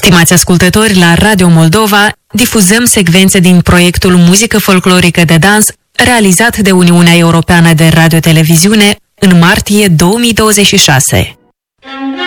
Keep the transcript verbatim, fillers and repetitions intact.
Stimați ascultători, la Radio Moldova difuzăm secvențe din proiectul Muzică folclorică de dans realizat de Uniunea Europeană de Radio-Televiziune în martie două mii douăzeci și șase.